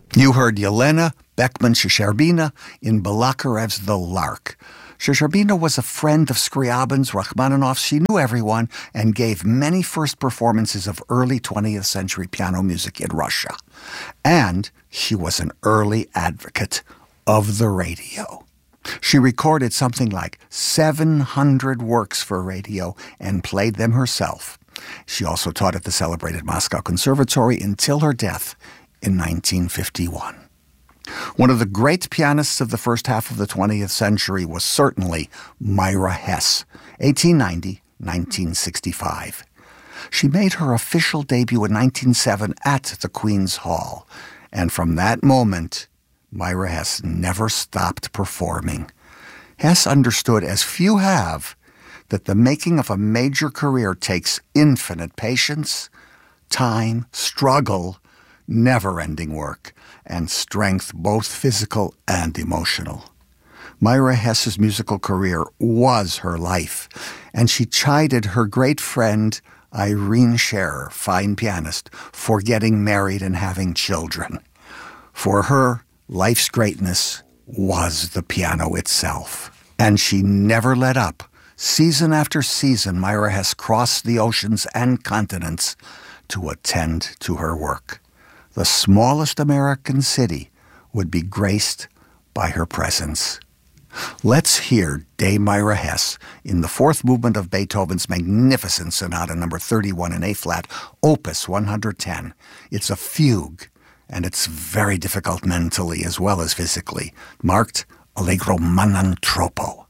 You heard Yelena Beckman-Shcherbina in Balakarev's The Lark. Shcherbina was a friend of Scriabin's, Rachmaninoff's. She knew everyone and gave many first performances of early 20th century piano music in Russia. And she was an early advocate of the radio. She recorded something like 700 works for radio and played them herself. She also taught at the celebrated Moscow Conservatory until her death in 1951. One of the great pianists of the first half of the 20th century was certainly Myra Hess, 1890-1965. She made her official debut in 1907 at the Queen's Hall, and from that moment, Myra Hess never stopped performing. Hess understood, as few have, that the making of a major career takes infinite patience, time, struggle, never-ending work, and strength, both physical and emotional. Myra Hess's musical career was her life, and she chided her great friend Irene Scherer, fine pianist, for getting married and having children. For her, life's greatness was the piano itself. And she never let up. Season after season, Myra Hess crossed the oceans and continents to attend to her work. The smallest American city would be graced by her presence. Let's hear Dame Myra Hess in the fourth movement of Beethoven's magnificent Sonata number 31 in A-flat, Opus 110. It's a fugue, and it's very difficult mentally as well as physically, marked Allegro Manan Troppo.